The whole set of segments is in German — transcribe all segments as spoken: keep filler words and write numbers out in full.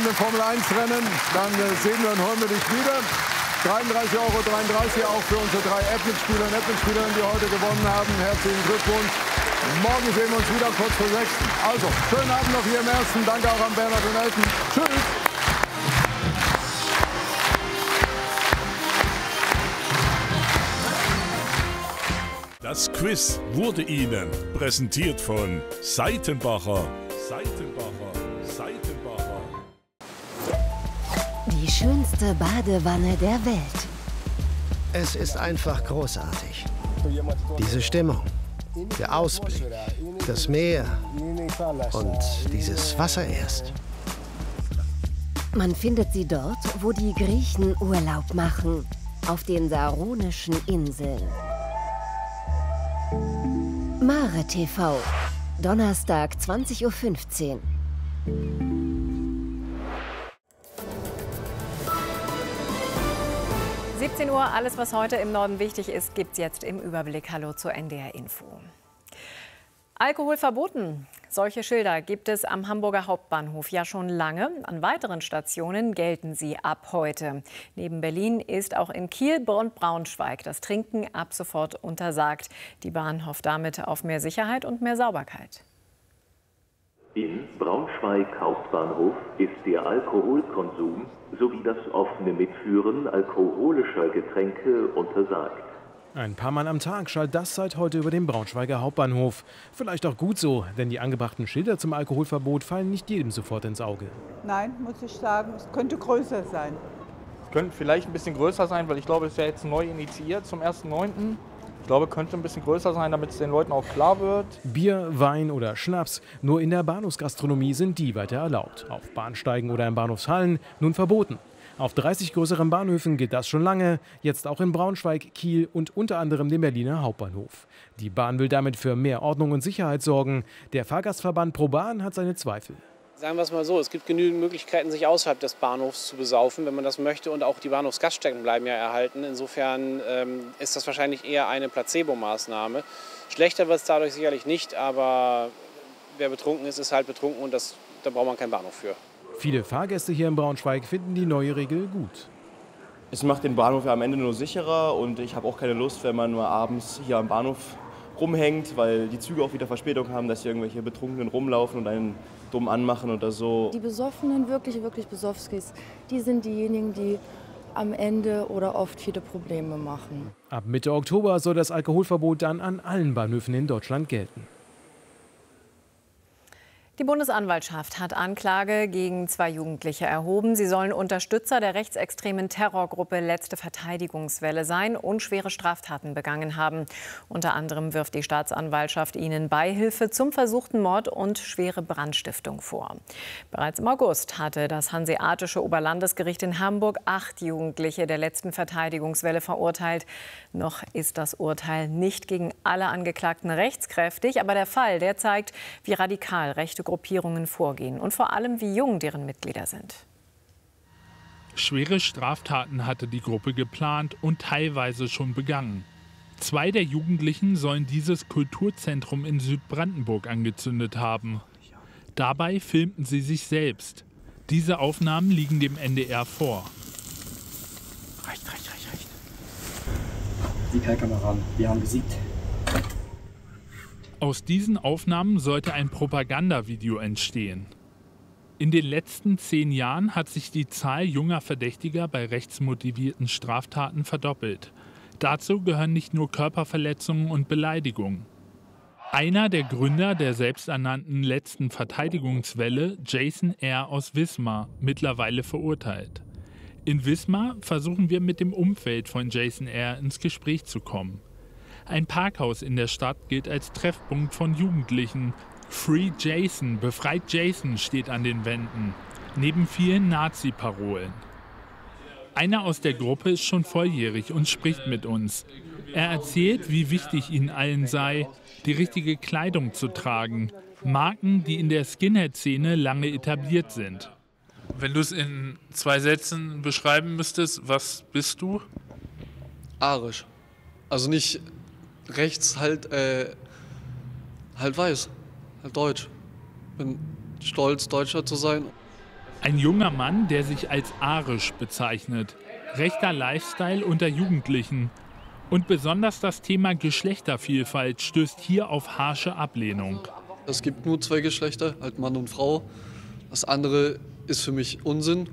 kommenden Formel eins Rennen. Dann äh, sehen wir und hören wir dich wieder. dreiunddreißig Euro dreiunddreißig auch für unsere drei App-Mitspieler und App-Mitspielerinnen, die heute gewonnen haben. Herzlichen Glückwunsch. Morgen sehen wir uns wieder kurz vor sechs. Also, schönen Abend noch hier im Ersten. Danke auch an Bernhard und Elton. Tschüss. Das Quiz wurde Ihnen präsentiert von Seitenbacher. Seitenbacher. Seitenbacher. Die schönste Badewanne der Welt. Es ist einfach großartig. Diese Stimmung, der Ausblick, das Meer und dieses Wasser erst. Man findet sie dort, wo die Griechen Urlaub machen, auf den Saronischen Inseln. Mare T V, Donnerstag zwanzig Uhr fünfzehn. siebzehn Uhr, alles was heute im Norden wichtig ist, gibt's jetzt im Überblick. Hallo zur N D R Info. Alkohol verboten. Solche Schilder gibt es am Hamburger Hauptbahnhof ja schon lange. An weiteren Stationen gelten sie ab heute. Neben Berlin ist auch in Kiel und Braunschweig das Trinken ab sofort untersagt. Die Bahn hofft damit auf mehr Sicherheit und mehr Sauberkeit. In Braunschweig Hauptbahnhof ist der Alkoholkonsum sowie das offene Mitführen alkoholischer Getränke untersagt. Ein paar Mal am Tag schallt das seit heute über den Braunschweiger Hauptbahnhof. Vielleicht auch gut so, denn die angebrachten Schilder zum Alkoholverbot fallen nicht jedem sofort ins Auge. Nein, muss ich sagen, es könnte größer sein. Es könnte vielleicht ein bisschen größer sein, weil ich glaube, es ist ja jetzt neu initiiert zum ersten neunten Ich glaube, es könnte ein bisschen größer sein, damit es den Leuten auch klar wird. Bier, Wein oder Schnaps, nur in der Bahnhofsgastronomie sind die weiter erlaubt. Auf Bahnsteigen oder in Bahnhofshallen nun verboten. Auf dreißig größeren Bahnhöfen geht das schon lange, jetzt auch in Braunschweig, Kiel und unter anderem dem Berliner Hauptbahnhof. Die Bahn will damit für mehr Ordnung und Sicherheit sorgen. Der Fahrgastverband ProBahn hat seine Zweifel. Sagen wir es mal so, es gibt genügend Möglichkeiten, sich außerhalb des Bahnhofs zu besaufen, wenn man das möchte. Und auch die Bahnhofsgaststätten bleiben ja erhalten. Insofern ähm, ist das wahrscheinlich eher eine Placebo-Maßnahme. Schlechter wird es dadurch sicherlich nicht, aber wer betrunken ist, ist halt betrunken und das, da braucht man keinen Bahnhof für. Viele Fahrgäste hier in Braunschweig finden die neue Regel gut. Es macht den Bahnhof ja am Ende nur sicherer und ich habe auch keine Lust, wenn man nur abends hier am Bahnhof rumhängt, weil die Züge auch wieder Verspätung haben, dass hier irgendwelche Betrunkenen rumlaufen und einen dumm anmachen oder so. Die Besoffenen, wirklich, wirklich Besoffskis, die sind diejenigen, die am Ende oder oft viele Probleme machen. Ab Mitte Oktober soll das Alkoholverbot dann an allen Bahnhöfen in Deutschland gelten. Die Bundesanwaltschaft hat Anklage gegen zwei Jugendliche erhoben. Sie sollen Unterstützer der rechtsextremen Terrorgruppe Letzte Verteidigungswelle sein und schwere Straftaten begangen haben. Unter anderem wirft die Staatsanwaltschaft ihnen Beihilfe zum versuchten Mord und schwere Brandstiftung vor. Bereits im August hatte das Hanseatische Oberlandesgericht in Hamburg acht Jugendliche der Letzten Verteidigungswelle verurteilt. Noch ist das Urteil nicht gegen alle Angeklagten rechtskräftig, aber der Fall, der zeigt, wie radikal rechte Gruppierungen vorgehen und vor allem, wie jung deren Mitglieder sind. Schwere Straftaten hatte die Gruppe geplant und teilweise schon begangen. Zwei der Jugendlichen sollen dieses Kulturzentrum in Südbrandenburg angezündet haben. Dabei filmten sie sich selbst. Diese Aufnahmen liegen dem N D R vor. Reicht, reicht, reicht, reicht. Die Kameraden, wir haben gesiegt. Aus diesen Aufnahmen sollte ein Propagandavideo entstehen. In den letzten zehn Jahren hat sich die Zahl junger Verdächtiger bei rechtsmotivierten Straftaten verdoppelt. Dazu gehören nicht nur Körperverletzungen und Beleidigungen. Einer der Gründer der selbsternannten Letzten Verteidigungswelle, Jason R. aus Wismar, mittlerweile verurteilt. In Wismar versuchen wir mit dem Umfeld von Jason R. ins Gespräch zu kommen. Ein Parkhaus in der Stadt gilt als Treffpunkt von Jugendlichen. Free Jason, befreit Jason steht an den Wänden, neben vielen Nazi-Parolen. Einer aus der Gruppe ist schon volljährig und spricht mit uns. Er erzählt, wie wichtig ihnen allen sei, die richtige Kleidung zu tragen. Marken, die in der Skinhead-Szene lange etabliert sind. Wenn du es in zwei Sätzen beschreiben müsstest, was bist du? Arisch. Also nicht rechts, halt, äh, halt weiß, halt deutsch. Bin stolz, Deutscher zu sein. Ein junger Mann, der sich als arisch bezeichnet. Rechter Lifestyle unter Jugendlichen. Und besonders das Thema Geschlechtervielfalt stößt hier auf harsche Ablehnung. Es gibt nur zwei Geschlechter, halt Mann und Frau. Das andere ist für mich Unsinn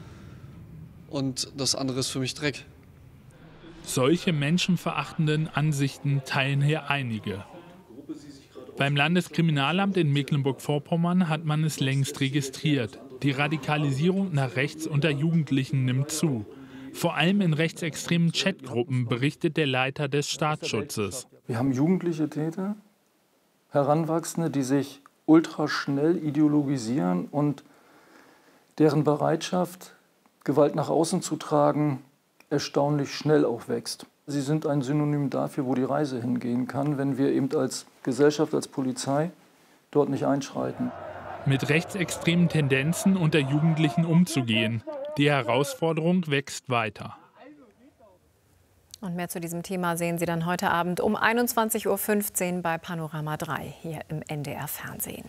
und das andere ist für mich Dreck. Solche menschenverachtenden Ansichten teilen hier einige. Beim Landeskriminalamt in Mecklenburg-Vorpommern hat man es längst registriert. Die Radikalisierung nach rechts unter Jugendlichen nimmt zu. Vor allem in rechtsextremen Chatgruppen, berichtet der Leiter des Staatsschutzes. Wir haben jugendliche Täter, Heranwachsende, die sich ultraschnell ideologisieren und deren Bereitschaft, Gewalt nach außen zu tragen, erstaunlich schnell auch wächst. Sie sind ein Synonym dafür, wo die Reise hingehen kann, wenn wir eben als Gesellschaft, als Polizei dort nicht einschreiten. Mit rechtsextremen Tendenzen unter Jugendlichen umzugehen. Die Herausforderung wächst weiter. Und mehr zu diesem Thema sehen Sie dann heute Abend um einundzwanzig Uhr fünfzehn bei Panorama drei hier im N D R Fernsehen.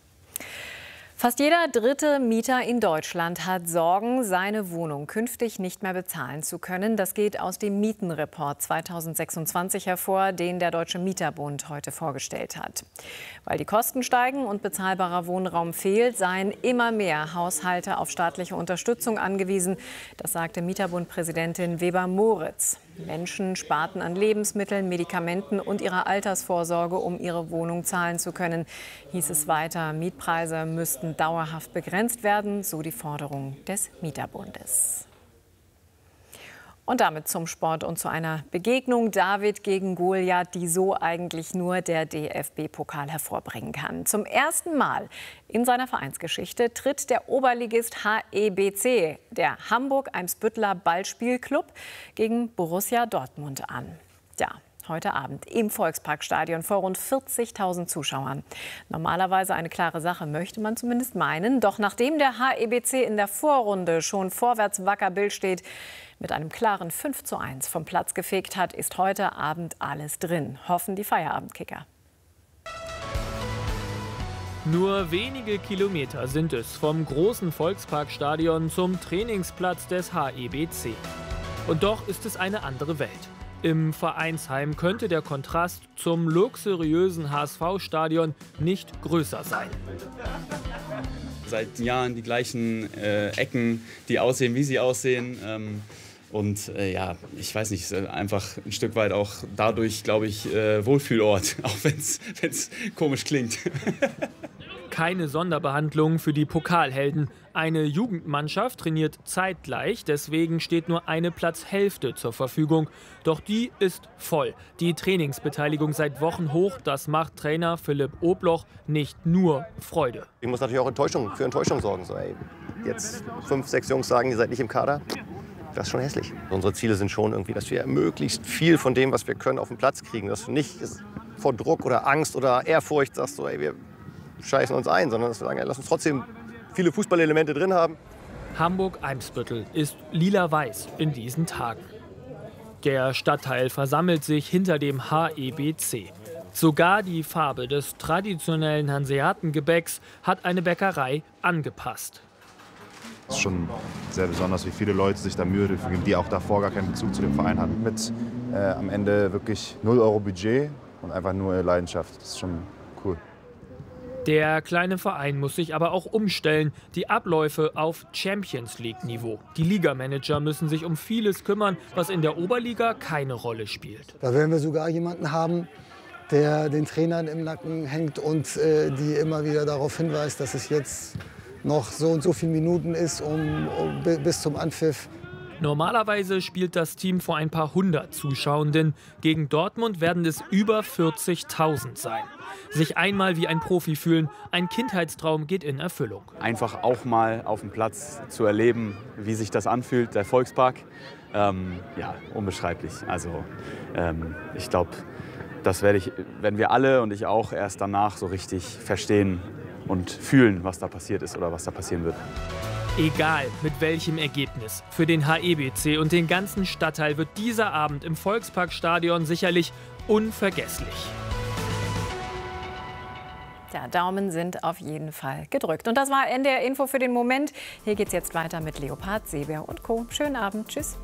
Fast jeder dritte Mieter in Deutschland hat Sorgen, seine Wohnung künftig nicht mehr bezahlen zu können. Das geht aus dem Mietenreport zweitausendsechsundzwanzig hervor, den der Deutsche Mieterbund heute vorgestellt hat. Weil die Kosten steigen und bezahlbarer Wohnraum fehlt, seien immer mehr Haushalte auf staatliche Unterstützung angewiesen. Das sagte Mieterbund-Präsidentin Weber-Moritz. Menschen sparten an Lebensmitteln, Medikamenten und ihrer Altersvorsorge, um ihre Wohnung zahlen zu können. Hieß es weiter, Mietpreise müssten dauerhaft begrenzt werden, so die Forderung des Mieterbundes. Und damit zum Sport und zu einer Begegnung David gegen Goliath, die so eigentlich nur der D F B-Pokal hervorbringen kann. Zum ersten Mal in seiner Vereinsgeschichte tritt der Oberligist H E B C, der Hamburg-Eimsbütteler Ballspielclub, gegen Borussia Dortmund an. Ja, heute Abend im Volksparkstadion vor rund vierzigtausend Zuschauern. Normalerweise eine klare Sache, möchte man zumindest meinen. Doch nachdem der H E B C in der Vorrunde schon vorwärts wacker Bild steht, mit einem klaren fünf zu eins vom Platz gefegt hat, ist heute Abend alles drin, hoffen die Feierabendkicker. Nur wenige Kilometer sind es vom großen Volksparkstadion zum Trainingsplatz des H E B C. Und doch ist es eine andere Welt. Im Vereinsheim könnte der Kontrast zum luxuriösen H S V-Stadion nicht größer sein. Seit Jahren die gleichen äh, Ecken, die aussehen, wie sie aussehen. Ähm, und äh, ja, ich weiß nicht, einfach ein Stück weit auch dadurch, glaube ich, äh, Wohlfühlort, auch wenn es komisch klingt. Keine Sonderbehandlung für die Pokalhelden. Eine Jugendmannschaft trainiert zeitgleich, deswegen steht nur eine Platzhälfte zur Verfügung. Doch die ist voll. Die Trainingsbeteiligung seit Wochen hoch, das macht Trainer Philipp Obloch nicht nur Freude. Ich muss natürlich auch Enttäuschung, für Enttäuschung sorgen. So, ey, jetzt fünf, sechs Jungs sagen, ihr seid nicht im Kader. Das ist schon hässlich. Unsere Ziele sind schon irgendwie, dass wir möglichst viel von dem, was wir können, auf den Platz kriegen. Dass du nicht vor Druck oder Angst oder Ehrfurcht sagst, so, ey, wir scheißen uns ein, sondern dass wir sagen, ey, lass uns trotzdem viele Fußballelemente drin haben. Hamburg-Eimsbüttel ist lila-weiß in diesen Tagen. Der Stadtteil versammelt sich hinter dem H E B C. Sogar die Farbe des traditionellen Hanseatengebäcks hat eine Bäckerei angepasst. Es ist schon sehr besonders, wie viele Leute sich da Mühe geben, die auch davor gar keinen Bezug zu dem Verein hatten. Mit äh, am Ende wirklich null Euro Budget und einfach nur Leidenschaft. Das ist schon cool. Der kleine Verein muss sich aber auch umstellen. Die Abläufe auf Champions-League-Niveau. Die Ligamanager müssen sich um vieles kümmern, was in der Oberliga keine Rolle spielt. Da werden wir sogar jemanden haben, der den Trainern im Nacken hängt und äh, die immer wieder darauf hinweist, dass es jetzt noch so und so viele Minuten ist um, um, bis zum Anpfiff. Normalerweise spielt das Team vor ein paar hundert Zuschauenden. Gegen Dortmund werden es über vierzigtausend sein. Sich einmal wie ein Profi fühlen, ein Kindheitstraum geht in Erfüllung. Einfach auch mal auf dem Platz zu erleben, wie sich das anfühlt, der Volkspark. Ähm, ja, unbeschreiblich. Also ähm, ich glaube, das werde ich, werden wir alle und ich auch erst danach so richtig verstehen und fühlen, was da passiert ist oder was da passieren wird. Egal mit welchem Ergebnis. Für den H E B C und den ganzen Stadtteil wird dieser Abend im Volksparkstadion sicherlich unvergesslich. Ja, Daumen sind auf jeden Fall gedrückt. Und das war N D R Info für den Moment. Hier geht's jetzt weiter mit Leopard, Seebär und Co. Schönen Abend. Tschüss.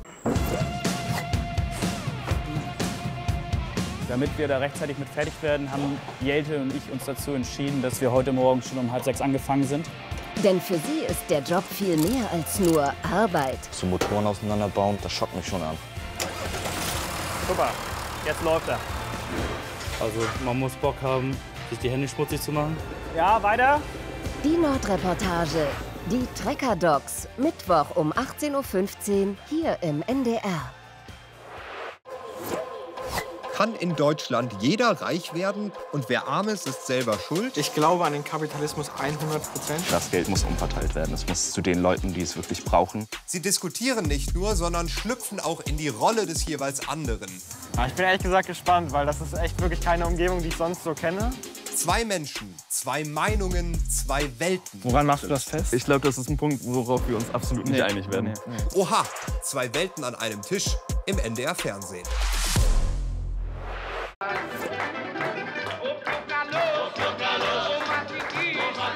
Damit wir da rechtzeitig mit fertig werden, haben Jelte und ich uns dazu entschieden, dass wir heute Morgen schon um halb sechs angefangen sind. Denn für sie ist der Job viel mehr als nur Arbeit. So Motoren auseinanderbauen, das schockt mich schon an. Super, jetzt läuft er. Also man muss Bock haben, sich die Hände schmutzig zu machen. Ja, weiter. Die Nordreportage, die Trecker Docs, Mittwoch um achtzehn Uhr fünfzehn hier im N D R. Kann in Deutschland jeder reich werden und wer arm ist, ist selber schuld? Ich glaube an den Kapitalismus hundert Prozent. Das Geld muss umverteilt werden. Es muss zu den Leuten, die es wirklich brauchen. Sie diskutieren nicht nur, sondern schlüpfen auch in die Rolle des jeweils anderen. Ja, ich bin ehrlich gesagt gespannt, weil das ist echt wirklich keine Umgebung, die ich sonst so kenne. Zwei Menschen, zwei Meinungen, zwei Welten. Woran machst du das fest? Ich glaube, das ist ein Punkt, worauf wir uns absolut nicht nee. einig werden. Nee, nee. Oha, zwei Welten an einem Tisch im N D R-Fernsehen.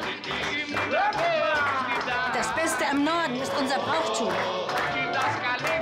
Das Beste am Norden ist unser Brauchtum.